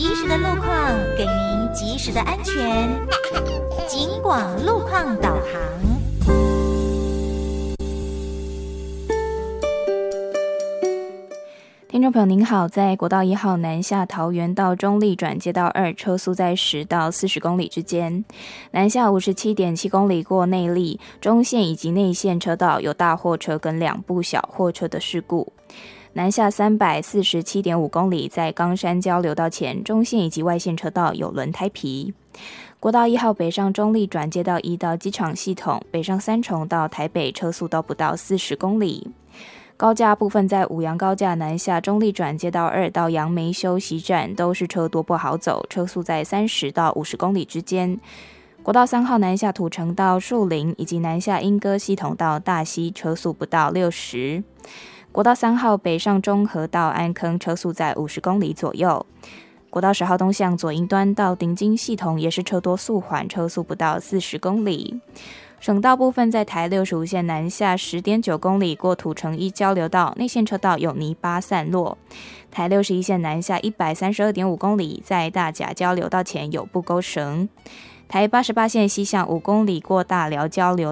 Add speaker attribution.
Speaker 1: 及时的路况，给您及时的安全。警广路况导航。
Speaker 2: 听众朋友您好，在国道1号南下桃园到中壢转接道2，车速在10到40公里之间。南下57.7公里过内壢，中线以及内线车道有大货车跟2部小货车的事故。南下347.5公里，在冈山交流道前，中线以及外线车道有轮胎皮。国道1号北上中壢转接道1到机场系统，北上三重到台北车速都不到40公里。高架部分在五杨高架南下中壢转接道2到杨梅休息站都是车多不好走，车速在30到50公里之间。国道3号南下土城到树林以及南下莺歌系统到大溪，车速不到60。国道3号北上中和到安坑，车速在50公里左右。国道10号东向左营端到顶金系统也是车多速缓，车速不到40公里。省道部分在台65线南下 10.9 公里过土城一交流道，内线车道有泥巴散落。台61线南下 132.5 公里，在大甲交流道前有不勾绳。台88线西向5公里过大寮交流